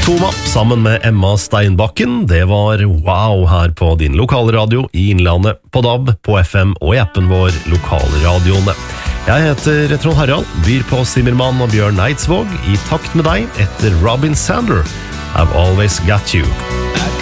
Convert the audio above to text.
Toma sammen med Emma Steinbakken. Det var wow her på din lokalradio i Innlandet, på DAB, på FM og i appen vår Lokalradioene. Jeg heter Trond Harald, byr på Zimmermann og Bjørn Eidsvåg i takt med deg etter Robin Sander. I've always got you.